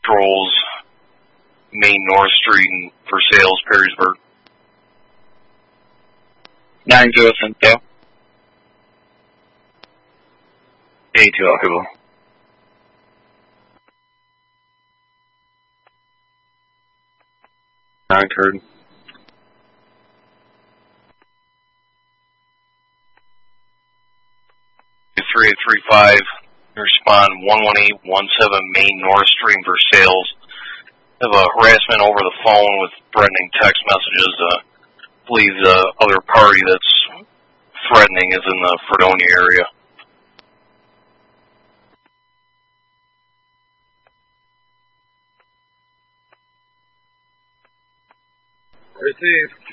patrols Main North Street and for sales, Perrysburg. 90 Cynthia. 82 Alcohol. Concord. 3835. Respond 11817 Main North Street for sales. Have a harassment over the phone with threatening text messages. I believe the other party that's threatening is in the Fredonia area. Received.